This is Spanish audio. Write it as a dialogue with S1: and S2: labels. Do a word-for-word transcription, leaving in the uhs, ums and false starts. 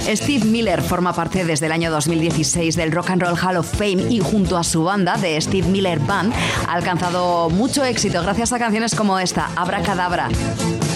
S1: Steve Miller forma parte desde el año dos mil dieciséis del Rock and Roll Hall of Fame y junto a su banda, The Steve Miller Band, ha alcanzado mucho éxito gracias a canciones como esta, Abracadabra.